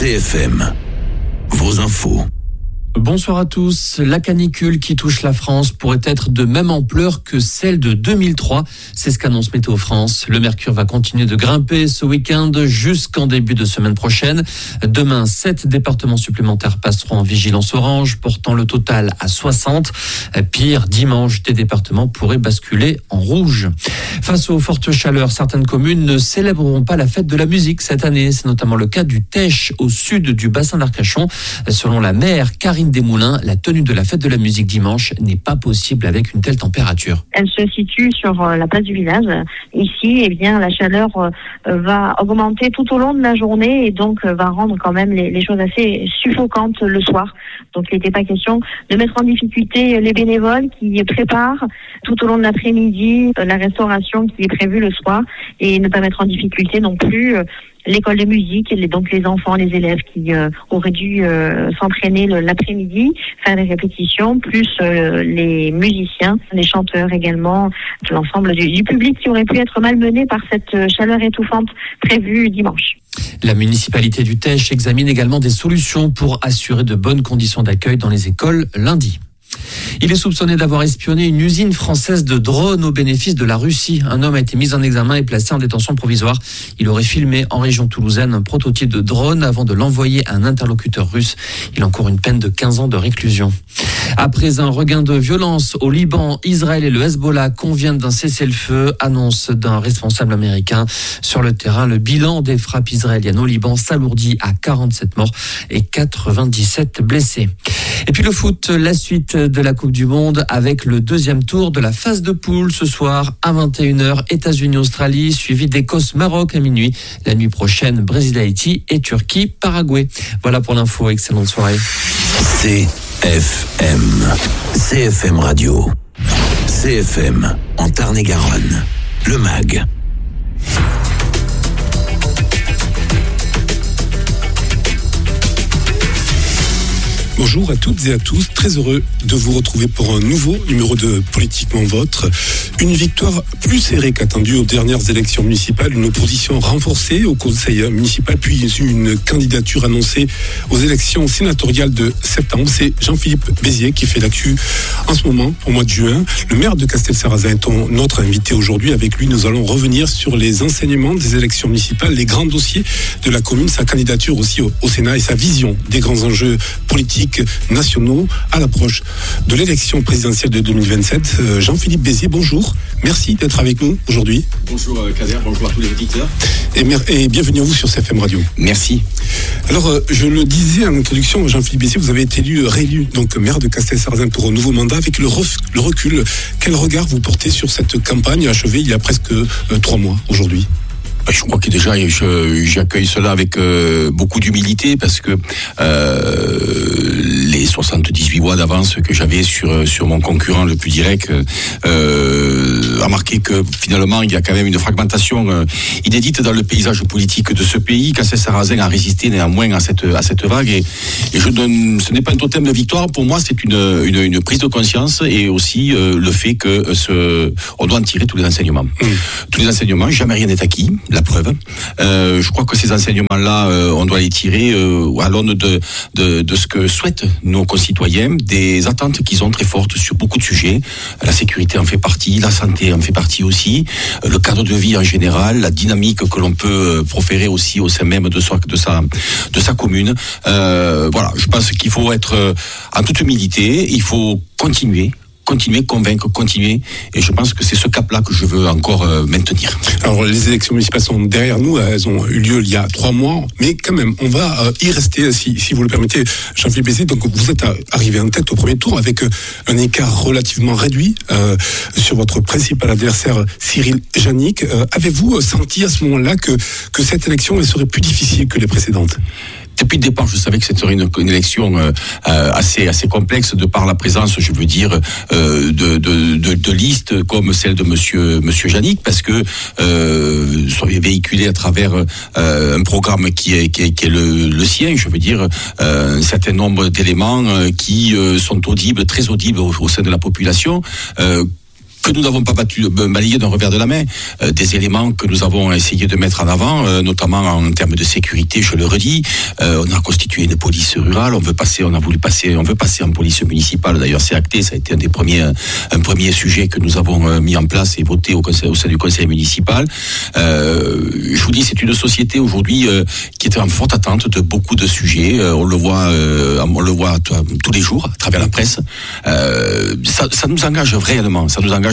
CFM, vos infos. Bonsoir à tous. La canicule qui touche la France pourrait être de même ampleur que celle de 2003. C'est ce qu'annonce Météo France. Le mercure va continuer de grimper ce week-end jusqu'en début de semaine prochaine. Demain, 7 départements supplémentaires passeront en vigilance orange, portant le total à 60. Pire, dimanche, des départements pourraient basculer en rouge. Face aux fortes chaleurs, certaines communes ne célébreront pas la fête de la musique cette année. C'est notamment le cas du Tech, au sud du bassin d'Arcachon. Selon la maire Karine Desmoulins, la tenue de la fête de la musique dimanche n'est pas possible avec une telle température. Elle se situe sur la place du village. Ici, la chaleur va augmenter tout au long de la journée et donc va rendre quand même les choses assez suffocantes le soir. Donc il n'était pas question de mettre en difficulté les bénévoles qui préparent tout au long de l'après-midi la restauration qui est prévue le soir et ne pas mettre en difficulté non plus l'école de musique, donc les enfants, les élèves qui auraient dû s'entraîner l'après-midi, faire des répétitions, plus les musiciens, les chanteurs également, l'ensemble du public qui aurait pu être malmené par cette chaleur étouffante prévue dimanche. La municipalité du Tech examine également des solutions pour assurer de bonnes conditions d'accueil dans les écoles lundi. Il est soupçonné d'avoir espionné une usine française de drones au bénéfice de la Russie. Un homme a été mis en examen et placé en détention provisoire. Il aurait filmé en région toulousaine un prototype de drone avant de l'envoyer à un interlocuteur russe. Il encourt une peine de 15 ans de réclusion. Après un regain de violence au Liban, Israël et le Hezbollah conviennent d'un cessez-le-feu, annonce d'un responsable américain. Sur le terrain, le bilan des frappes israéliennes au Liban s'alourdit à 47 morts et 97 blessés. Et puis le foot, la suite de la Coupe du Monde avec le deuxième tour de la phase de poule ce soir à 21h, États-Unis-Australie, suivi d'Écosse-Maroc à minuit. La nuit prochaine, Brésil-Haïti et Turquie-Paraguay. Voilà pour l'info, excellente soirée. CFM Radio. CFM en Tarn-et-Garonne. Le MAG. Bonjour à toutes et à tous, très heureux de vous retrouver pour un nouveau numéro de Politiquement Vôtre. Une victoire plus serrée qu'attendue aux dernières élections municipales, une opposition renforcée au conseil municipal, puis une candidature annoncée aux élections sénatoriales de septembre. C'est Jean-Philippe Bézier qui fait l'actu en ce moment, au mois de juin. Le maire de Castelsarrasin est notre invité aujourd'hui. Avec lui, nous allons revenir sur les enseignements des élections municipales, les grands dossiers de la commune, sa candidature aussi au Sénat et sa vision des grands enjeux politiques nationaux à l'approche de l'élection présidentielle de 2027. Jean-Philippe Bézier, bonjour. Merci d'être avec nous aujourd'hui. Bonjour Kader, bonjour à tous les auditeurs. Et bienvenue à vous sur CFM Radio. Merci. Alors, je le disais en introduction, Jean-Philippe Bézier, vous avez été réélu, donc maire de Castelsarrasin pour un nouveau mandat. Avec le recul, quel regard vous portez sur cette campagne achevée il y a presque 3 mois aujourd'hui ? Je crois que déjà j'accueille cela avec beaucoup d'humilité parce que les 78 voix d'avance que j'avais sur mon concurrent le plus direct a marqué que finalement il y a quand même une fragmentation inédite dans le paysage politique de ce pays. Castelsarrasin a résisté néanmoins à cette vague et ce n'est pas un totem de victoire pour moi, c'est une prise de conscience et aussi le fait que on doit en tirer tous les enseignements. Tous les enseignements, jamais rien n'est acquis. La preuve. Je crois que ces enseignements-là, on doit les tirer à l'aune de ce que souhaitent nos concitoyens, des attentes qu'ils ont très fortes sur beaucoup de sujets. La sécurité en fait partie, la santé en fait partie aussi, le cadre de vie en général, la dynamique que l'on peut proférer aussi au sein même de sa commune. Voilà, je pense qu'il faut être en toute humilité, il faut continuer, convaincre, continuer. Et je pense que c'est ce cap-là que je veux encore maintenir. Alors, les élections municipales sont derrière nous. Elles ont eu lieu il y a 3 mois. Mais quand même, on va y rester, si vous le permettez, Jean-Philippe Bézier. Donc, vous êtes arrivé en tête au premier tour avec un écart relativement réduit sur votre principal adversaire, Cyril Jannick. Avez-vous senti à ce moment-là que cette élection elle serait plus difficile que les précédentes ? Depuis le départ, je savais que c'était une élection assez complexe de par la présence, je veux dire, de listes comme celle de Monsieur Jannick, parce que sont véhiculés à travers un programme qui est le sien, je veux dire, un certain nombre d'éléments qui sont audibles, très audibles au sein de la population. que nous n'avons pas balayé d'un revers de la main, des éléments que nous avons essayé de mettre en avant, notamment en termes de sécurité, je le redis. On a constitué une police rurale, on veut passer en police municipale. D'ailleurs, c'est acté, ça a été un premier sujet que nous avons mis en place et voté au sein du conseil municipal. Je vous dis, c'est une société aujourd'hui qui est en forte attente de beaucoup de sujets. On le voit tous les jours à travers la presse. Ça nous engage réellement.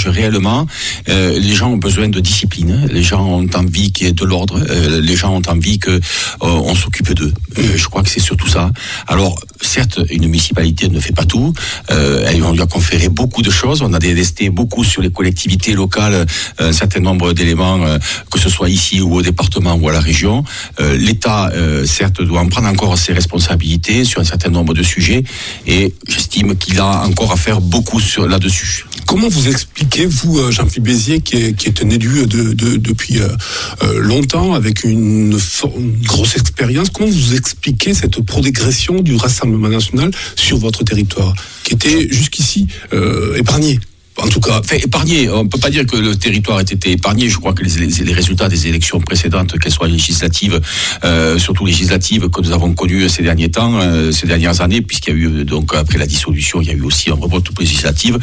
Les gens ont besoin de discipline. Les gens ont envie qu'il y ait de l'ordre. Les gens ont envie que on s'occupe d'eux. Je crois que c'est surtout ça. Alors, certes, une municipalité ne fait pas tout. On lui a conféré beaucoup de choses. On a délesté beaucoup sur les collectivités locales un certain nombre d'éléments, que ce soit ici ou au département ou à la région. L'État, certes, doit en prendre encore ses responsabilités sur un certain nombre de sujets. Et j'estime qu'il a encore à faire beaucoup là-dessus. Comment vous expliquez, vous, Jean-Philippe Béziers, qui est un élu depuis longtemps, avec une grosse expérience, comment vous expliquez cette progression du Rassemblement national sur votre territoire, qui était jusqu'ici épargné? En tout cas, épargné. On ne peut pas dire que le territoire ait été épargné. Je crois que les résultats des élections précédentes, qu'elles soient législatives, surtout législatives que nous avons connues ces derniers temps, ces dernières années, puisqu'il y a eu, donc, après la dissolution, il y a eu aussi un revote législatif,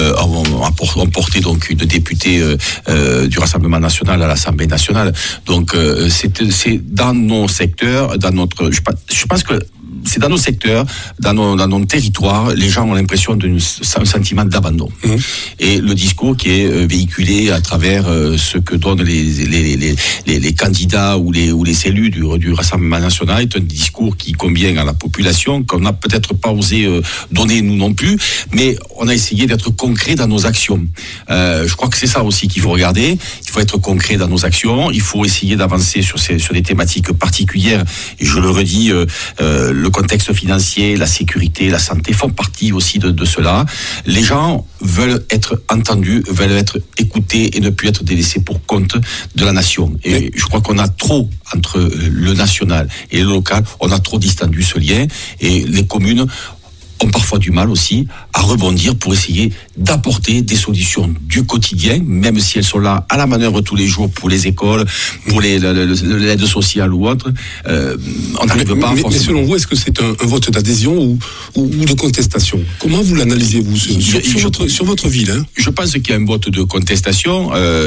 on portait donc une députée du Rassemblement national à l'Assemblée nationale. Donc, c'est dans nos secteurs, je pense que c'est dans nos secteurs, dans nos territoires, les gens ont l'impression d'un sentiment d'abandon. Et le discours qui est véhiculé à travers ce que donnent les candidats ou les élus du Rassemblement national est un discours qui convient à la population, qu'on n'a peut-être pas osé donner nous non plus, mais on a essayé d'être concret dans nos actions. Je crois que c'est ça aussi qu'il faut regarder. Il faut être concret dans nos actions. Il faut essayer d'avancer sur des thématiques particulières. Et je le redis, le contexte financier, la sécurité, la santé font partie aussi de cela. Les gens veulent être entendus, veulent être écoutés et ne plus être délaissés pour compte de la nation. Et je crois qu'on a trop, entre le national et le local, on a trop distendu ce lien. Et les communes ont parfois du mal aussi à rebondir pour essayer d'apporter des solutions du quotidien, même si elles sont là à la manœuvre tous les jours pour les écoles, pour l'aide sociale ou autre. On n'arrive pas à forcément. Mais selon vous, est-ce que c'est un vote d'adhésion ou de contestation? Comment vous l'analysez-vous sur votre ville, hein? Je pense qu'il y a un vote de contestation,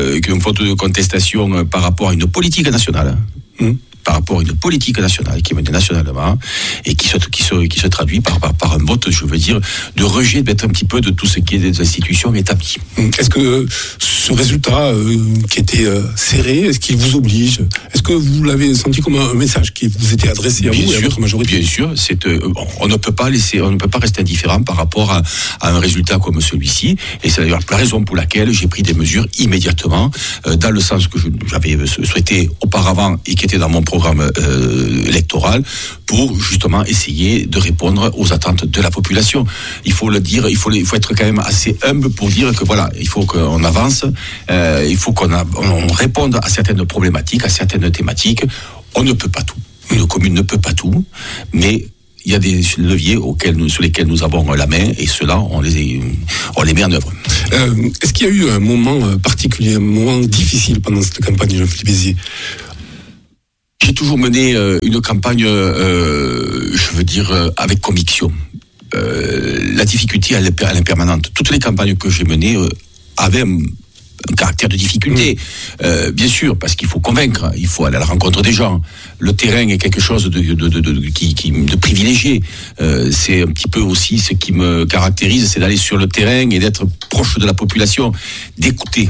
par rapport à une politique nationale. Par rapport à une politique nationale qui est menée nationalement et qui se traduit par un vote, je veux dire, de rejet d'être un petit peu de tout ce qui est des institutions établies. Est-ce que ce résultat qui était serré, est-ce qu'il vous oblige? Est-ce que vous l'avez senti comme un message qui vous était adressé à vous et à votre majorité? Bien sûr, on ne peut pas rester indifférent par rapport à un résultat comme celui-ci. Et c'est d'ailleurs la raison pour laquelle j'ai pris des mesures immédiatement dans le sens que j'avais souhaité auparavant et qui était dans mon programme électoral pour justement essayer de répondre aux attentes de la population. Il faut le dire, il faut être quand même assez humble pour dire que voilà, il faut qu'on avance, il faut qu'on réponde à certaines problématiques, à certaines thématiques. On ne peut pas tout. Une commune ne peut pas tout, mais il y a des leviers sur lesquels nous avons la main et ceux-là, on les met en œuvre. Est-ce qu'il y a eu un moment particulier, un moment difficile pendant cette campagne, Jean-Philippe Béziers? J'ai toujours mené une campagne, je veux dire, avec conviction. La difficulté, elle est permanente. Toutes les campagnes que j'ai menées avaient un caractère de difficulté. Bien sûr, parce qu'il faut convaincre, il faut aller à la rencontre des gens. Le terrain est quelque chose de privilégié. C'est un petit peu aussi ce qui me caractérise, c'est d'aller sur le terrain et d'être proche de la population, d'écouter.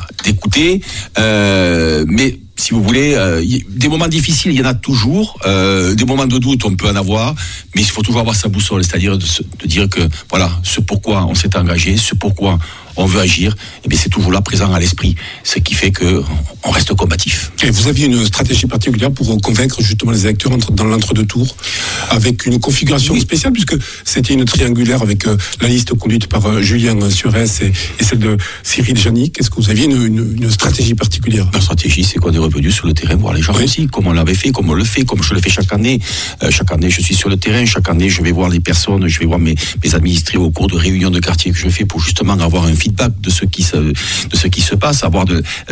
Mais si vous voulez, des moments difficiles, il y en a toujours. Des moments de doute, on peut en avoir, mais il faut toujours avoir sa boussole, c'est-à-dire de dire que voilà, ce pourquoi on s'est engagé, ce pourquoi on veut agir, et bien c'est toujours là présent à l'esprit, ce qui fait que on reste combatif. Et vous aviez une stratégie particulière pour convaincre justement les électeurs dans l'entre-deux-tours, avec une configuration spéciale, puisque c'était une triangulaire avec la liste conduite par Julien Surès et celle de Cyril Janik. Est-ce que vous aviez une stratégie particulière? La stratégie, c'est qu'on est revenu sur le terrain voir les gens aussi, comme on l'avait fait, comme on le fait, comme je le fais chaque année. Chaque année, je suis sur le terrain, chaque année, je vais voir les personnes, je vais voir mes administrés au cours de réunions de quartier que je fais pour justement avoir un feedback de ce qui se passe, voir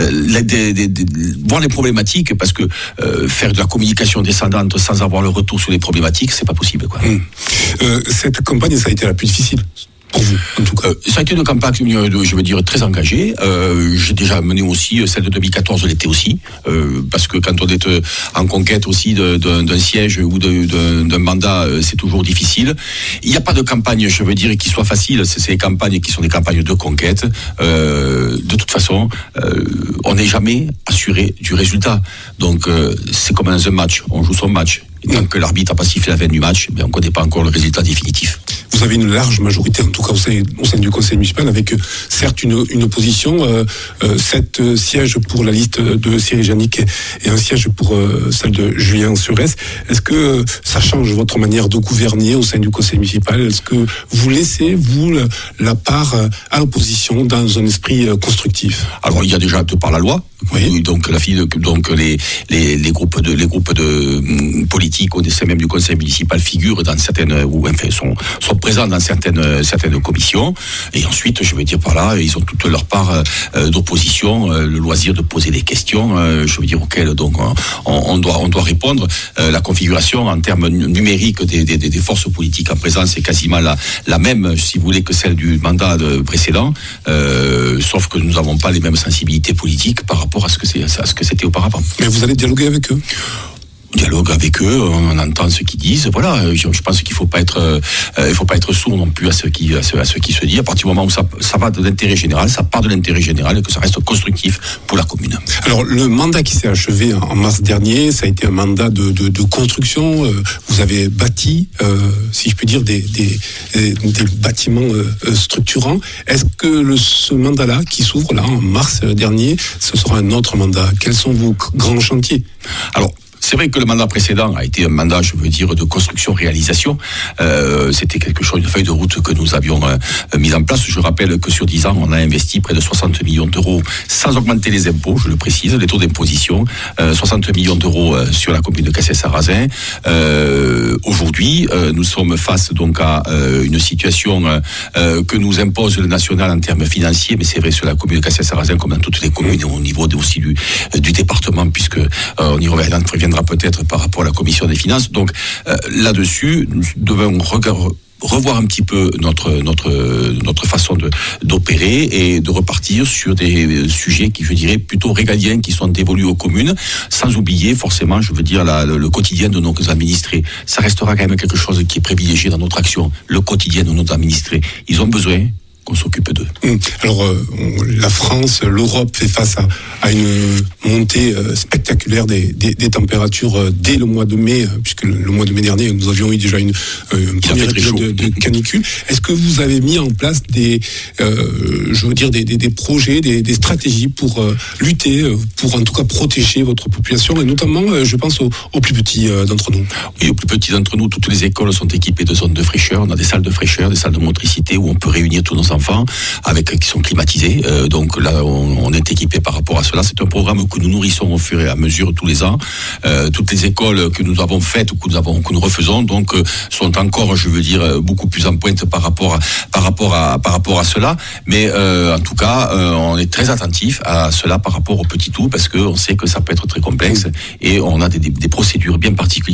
les problématiques, parce que faire de la communication descendante sans avoir le retour sur les problématiques, c'est pas possible, quoi. Cette campagne, ça a été la plus difficile pour vous, en tout cas. Ça a été une campagne, je veux dire, très engagée. J'ai déjà mené aussi celle de 2014, l'été aussi, parce que quand on est en conquête aussi d'un siège ou d'un mandat, c'est toujours difficile. Il n'y a pas de campagne, je veux dire, qui soit facile. C'est des campagnes qui sont des campagnes de conquête. De toute façon, on n'est jamais assuré du résultat. Donc, c'est comme dans un match. On joue son match. Et tant que l'arbitre n'a pas sifflé la fin du match, on ne connaît pas encore le résultat définitif. Vous avez une large majorité, en tout cas au sein du conseil municipal, avec certes une opposition, 7 sièges pour la liste de Cyril Jannick et un siège pour celle de Julien Surès. Est-ce que ça change votre manière de gouverner au sein du conseil municipal? Est-ce que vous laissez, vous, la part à l'opposition dans un esprit constructif? Alors, il y a déjà, de par la loi, oui. Donc les groupes de politiques au sein même du conseil municipal figurent dans certaines, ou enfin sont présents dans certaines commissions. Et ensuite, je veux dire par là, ils ont toute leur part d'opposition, le loisir de poser des questions, je veux dire auxquelles donc on doit répondre. La configuration en termes numériques des forces politiques en présence est quasiment la même, si vous voulez, que celle du mandat précédent, sauf que nous n'avons pas les mêmes sensibilités politiques par rapport à ce que c'était auparavant. Mais vous allez dialoguer avec eux? Dialogue avec eux, on entend ce qu'ils disent. Voilà, je pense qu'il faut pas être sourd non plus à ce qui se dit. À partir du moment où ça va de l'intérêt général, ça part de l'intérêt général et que ça reste constructif pour la commune. Alors le mandat qui s'est achevé en mars dernier, ça a été un mandat de construction. Vous avez bâti, si je puis dire, des bâtiments structurants. Est-ce que ce mandat-là qui s'ouvre là en mars dernier, ce sera un autre mandat? Quels sont vos grands chantiers? Alors, c'est vrai que le mandat précédent a été un mandat, je veux dire, de construction-réalisation. C'était quelque chose, une feuille de route que nous avions mise en place. Je rappelle que sur 10 ans, on a investi près de 60 millions d'euros sans augmenter les impôts, je le précise, les taux d'imposition. 60 millions d'euros sur la commune de Cassel-Sarrazin. Aujourd'hui, nous sommes face donc à une situation que nous impose le national en termes financiers, mais c'est vrai sur la commune de Cassel-Sarrazin comme dans toutes les communes au niveau aussi du département, puisque on y reviendra peut-être par rapport à la commission des finances. Donc là-dessus, nous devons revoir un petit peu notre façon d'opérer et de repartir sur des sujets qui, je dirais, plutôt régaliens, qui sont dévolus aux communes, sans oublier forcément, je veux dire, le quotidien de nos administrés. Ça restera quand même quelque chose qui est privilégié dans notre action. Le quotidien de nos administrés. Ils ont besoin qu'on s'occupe d'eux. Alors, la France, l'Europe fait face à une montée spectaculaire des températures dès le mois de mai, puisque le mois de mai dernier, nous avions eu déjà une première épisode de canicule. Est-ce que vous avez mis en place des projets, des stratégies pour lutter, pour en tout cas protéger votre population, et notamment, je pense aux plus petits d'entre nous? Oui, aux plus petits d'entre nous, toutes les écoles sont équipées de zones de fraîcheur. On a des salles de fraîcheur, des salles de motricité où on peut réunir tous nos enfants qui sont climatisés. Donc là, on est équipé par rapport à cela. C'est un programme que nous nourrissons au fur et à mesure tous les ans. Toutes les écoles que nous avons faites ou que nous refaisons donc sont encore, je veux dire, beaucoup plus en pointe par rapport à cela. Mais en tout cas, on est très attentif à cela par rapport au petit tout, parce que on sait que ça peut être très complexe et on a des procédures bien particulières